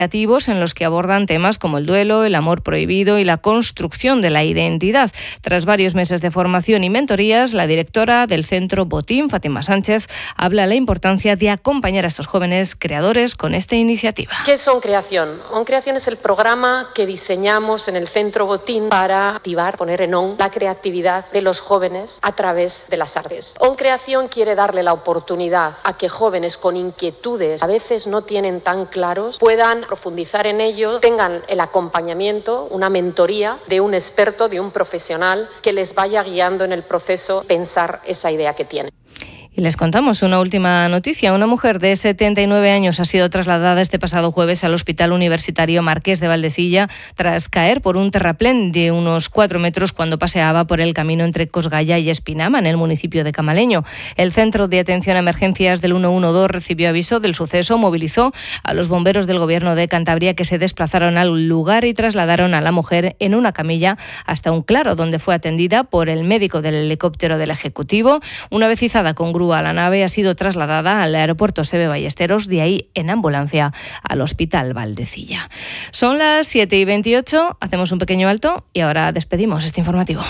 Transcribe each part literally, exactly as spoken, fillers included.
creativos en los que abordan temas como el duelo, el amor prohibido y la construcción de la identidad. Tras varios meses de formación y mentorías, la directora del Centro Botín, Fátima Sánchez, habla de la importancia de acompañar a estos jóvenes creadores con esta iniciativa. ¿Qué es OnCreación? OnCreación es el programa que diseñamos en el Centro Botín para activar, poner en on la creatividad de los jóvenes a través de las artes. OnCreación quiere darle la oportunidad a que jóvenes con inquietudes a veces no tienen tan claros puedan profundizar en ello, tengan el acompañamiento, una mentoría de un experto, de un profesional que les vaya guiando en el proceso pensar esa idea que tienen. Y les contamos una última noticia. Una mujer de setenta y nueve años ha sido trasladada este pasado jueves al Hospital Universitario Marqués de Valdecilla tras caer por un terraplén de unos cuatro metros cuando paseaba por el camino entre Cosgaya y Espinama, en el municipio de Camaleño. El Centro de Atención a Emergencias del ciento doce recibió aviso del suceso, movilizó a los bomberos del Gobierno de Cantabria, que se desplazaron al lugar y trasladaron a la mujer en una camilla hasta un claro, donde fue atendida por el médico del helicóptero del Ejecutivo. Una vez izada con grúa a la nave, ha sido trasladada al aeropuerto Seve Ballesteros, de ahí en ambulancia al Hospital Valdecilla. Son las siete y veintiocho, hacemos un pequeño alto y ahora despedimos este informativo.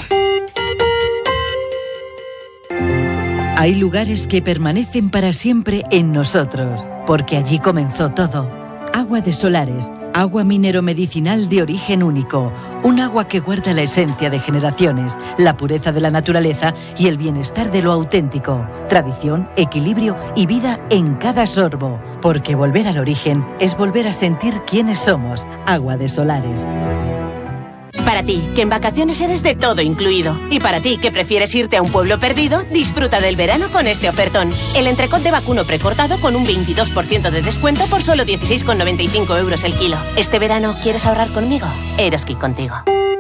Hay lugares que permanecen para siempre en nosotros, porque allí comenzó todo. Agua de Solares, agua minero-medicinal de origen único, un agua que guarda la esencia de generaciones, la pureza de la naturaleza y el bienestar de lo auténtico, tradición, equilibrio y vida en cada sorbo, porque volver al origen es volver a sentir quiénes somos. Agua de Solares. Para ti, que en vacaciones eres de todo incluido. Y para ti, que prefieres irte a un pueblo perdido, disfruta del verano con este ofertón. El entrecot de vacuno precortado con un veintidós por ciento de descuento por solo dieciséis con noventa y cinco euros el kilo. Este verano, ¿quieres ahorrar conmigo? Eroski contigo.